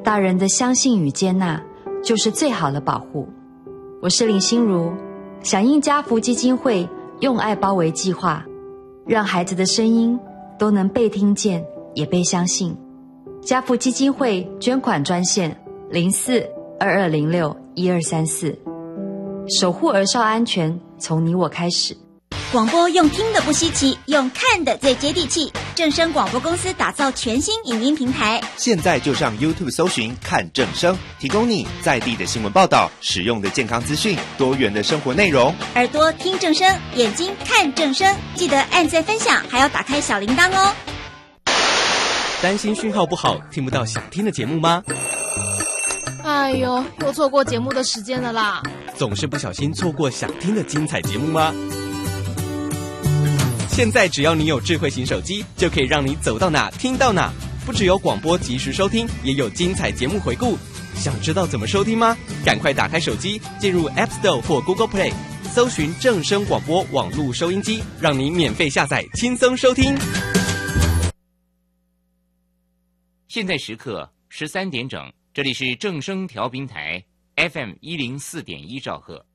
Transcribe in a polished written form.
大人的相信与接纳就是最好的保护。我是林心如，响应家福基金会用爱包围计划，让孩子的声音都能被听见也被相信。家福基金会捐款专线04-2206-1234，守护儿少安全，从你我开始。 广播用听的不稀奇，用看的最接地气。正声广播公司打造全新影音平台， 现在就上 YouTube 搜寻看正声，提供你在地的新闻报道、实用的健康资讯、多元的生活内容。 耳朵听正声，眼睛看正声，记得按赞分享，还要打开小铃铛哦。 担心讯号不好，听不到想听的节目吗？ 哎呦，又错过节目的时间了啦！ 总是不小心错过想听的精彩节目吗？现在只要你有智慧型手机，就可以让你走到哪听到哪。不只有广播及时收听，也有精彩节目回顾。想知道怎么收听吗？赶快打开手机，进入 App Store 或 Google Play， 搜寻正声广播网络收音机，让你免费下载，轻松收听。 现在时刻13点整，这里是正声调频台 FM104.1兆赫。